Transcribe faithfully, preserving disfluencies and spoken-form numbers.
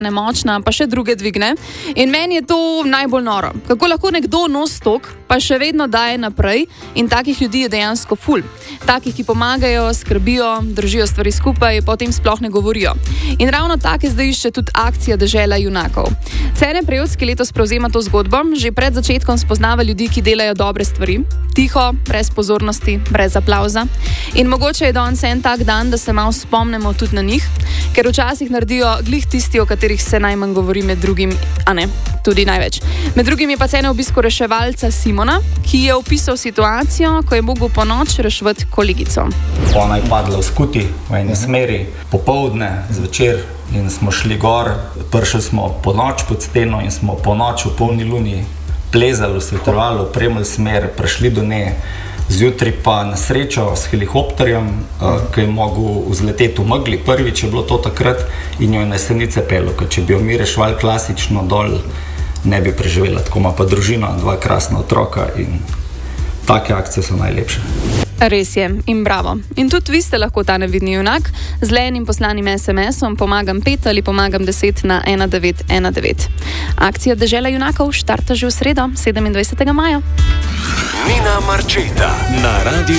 nemočna, pa še druge dvigne. In meni je to najbolj noro. Kako lahko nekdo nos tok, pa še vedno daje naprej, in takih ljudi je dejansko ful. Takih, ki pomagajo, skrbijo, držijo stvari skupaj, pa o tem sploh ne govorijo. In ravno take zdaj išče tudi akcija Dežela junakov. Cene Prevc, ki letos prevzema to zgodbo, že pred začetkom spoznava ljudi, ki delajo dobre stvari, tiho, brez pozornosti, brez aplavza. In mogoče je danes en tak dan, da se malo spomnimo tudi na njih, ker včasih naredijo glih tisti, o katerih se najmanj govori, med drugim, a ne, tudi največ. Med drugim je pa cene obisku reševalca Simona, ki je opisal situacijo, ko je mogel po noč reševati kolegico. Ona je padla v skuti, v eni smeri, popoldne, zvečer, in smo šli gor. Prišli smo po noč pod steno in smo po noč v polni luni plezali v intervalu, premljali smer, prišli do nje. Zjutraj pa na srečo s helikopterjem, uh, ki je mogel vzleteti v megli. Prvič je bilo to takrat in jo je na Jesenice pelil, ker če bi jo mi reševali klasično dol, ne bi preživela. Tako ima pa družina, dva krasna otroka in take akcije so najlepše. Res je in bravo. In tudi vi ste lahko ta nevidni junak. Z le enim poslanim es em esom pomagam pet ali pomagam deset na ena devet ena devet. Akcija Dežela junakov štarta že v sredo, sedemindvajsetega maja. Nina Marčeta na radiju